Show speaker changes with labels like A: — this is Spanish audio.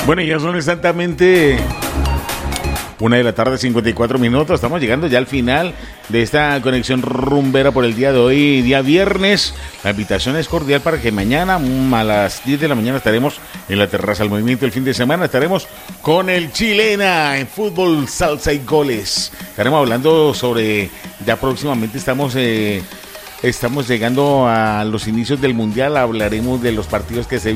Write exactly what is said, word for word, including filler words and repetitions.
A: Bueno, ya son exactamente una de la tarde, cincuenta y cuatro minutos. Estamos llegando ya al final de esta conexión rumbera por el día de hoy, día viernes. La invitación es cordial para que mañana a las diez de la mañana estaremos en la terraza del movimiento. El fin de semana estaremos con el Chilena en fútbol, salsa y goles. Estaremos hablando sobre, ya próximamente estamos... Eh, Estamos llegando a los inicios del Mundial, hablaremos de los partidos que se